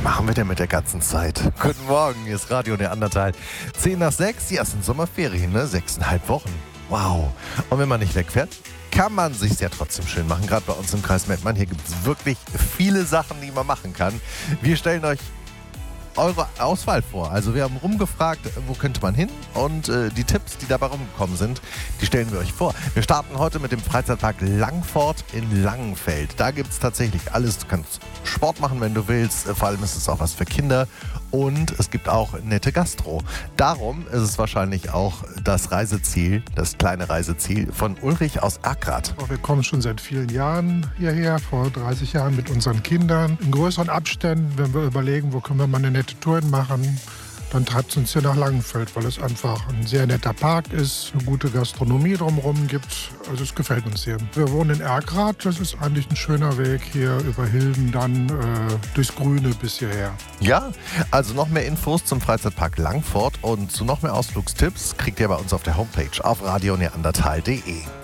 machen wir denn mit der ganzen Zeit? Guten Morgen, hier ist Radio Neandertal. 10 nach 6, ja, es sind Sommerferien, ne? 6,5 Wochen. Wow. Und wenn man nicht wegfährt, kann man sich's ja trotzdem schön machen. Gerade bei uns im Kreis Mettmann. Hier gibt es wirklich viele Sachen, die man machen kann. Wir stellen euch eure Auswahl vor. Also wir haben rumgefragt, wo könnte man hin, und die Tipps, die dabei rumgekommen sind, die stellen wir euch vor. Wir starten heute mit dem Freizeitpark Langfort in Langenfeld. Da gibt es tatsächlich alles. Du kannst Sport machen, wenn du willst. Vor allem ist es auch was für Kinder, und es gibt auch nette Gastro. Darum ist es wahrscheinlich auch das Reiseziel, das kleine Reiseziel von Ulrich aus Erkrath. Wir kommen schon seit vielen Jahren hierher, vor 30 Jahren mit unseren Kindern. In größeren Abständen, wenn wir überlegen, wo können wir mal eine nette Tour machen, dann treibt es uns hier nach Langenfeld, weil es einfach ein sehr netter Park ist, eine gute Gastronomie drumherum gibt. Also es gefällt uns hier. Wir wohnen in Erkrath, das ist eigentlich ein schöner Weg hier über Hilden, dann durchs Grüne bis hierher. Ja, also noch mehr Infos zum Freizeitpark Langfort und zu noch mehr Ausflugstipps kriegt ihr bei uns auf der Homepage auf radioneandertal.de.